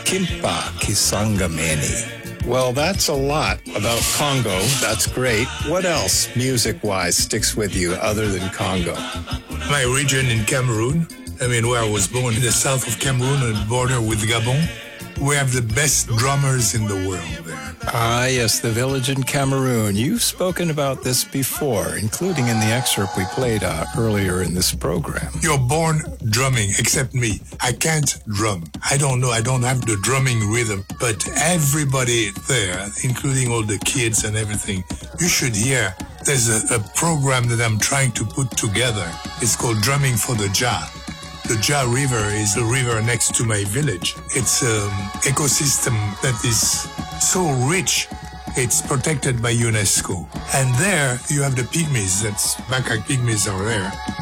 Kimpa Kisangameni. Well, that's a lot about Congo. That's great. What else, music-wise, sticks with you other than Congo? My region in Cameroon, where I was born, in the south of Cameroon, on the border with Gabon, we have the best drummers in the world there. Ah, yes, the village in Cameroon. You've spoken about this before, including in the excerpt we played earlier in this program. You're born drumming, except me. I can't drum. I don't know. I don't have the drumming rhythm. But everybody there, including all the kids and everything, you should hear. There's a program that I'm trying to put together. It's called Drumming for the Jah. The Jah River is the river next to my village. It's an ecosystem that is so rich. It's protected by UNESCO. And there you have the pygmies. That's Baka pygmies are there.